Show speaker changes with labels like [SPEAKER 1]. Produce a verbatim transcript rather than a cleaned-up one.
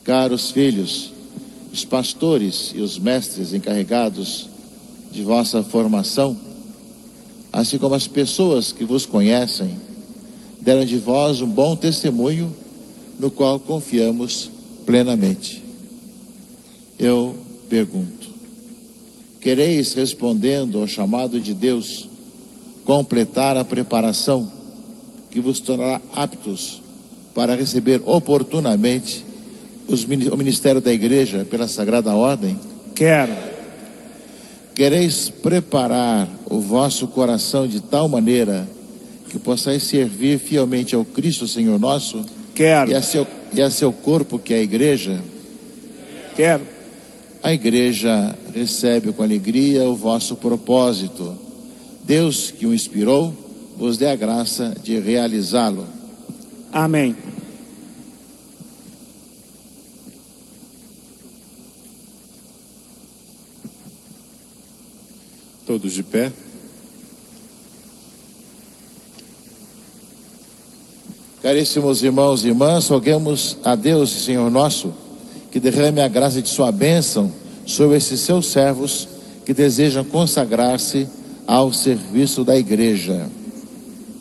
[SPEAKER 1] Caros filhos, os pastores e os mestres encarregados de vossa formação, assim como as pessoas que vos conhecem, deram de vós um bom testemunho, no qual confiamos plenamente. Eu pergunto: quereis, respondendo ao chamado de Deus, completar a preparação que vos tornará aptos para receber oportunamente os, o ministério da igreja pela Sagrada Ordem?
[SPEAKER 2] Quero.
[SPEAKER 1] Quereis preparar o vosso coração de tal maneira que possais servir fielmente ao Cristo Senhor nosso?
[SPEAKER 2] Quero.
[SPEAKER 1] E a seu, e a seu corpo, que é a igreja?
[SPEAKER 2] Quero.
[SPEAKER 1] A igreja recebe com alegria o vosso propósito. Deus, que o inspirou, vos dê a graça de realizá-lo.
[SPEAKER 2] Amém.
[SPEAKER 3] Todos de pé.
[SPEAKER 1] Caríssimos irmãos e irmãs, roguemos a Deus, Senhor nosso, que derrame a graça de sua bênção sobre esses seus servos que desejam consagrar-se ao serviço da igreja.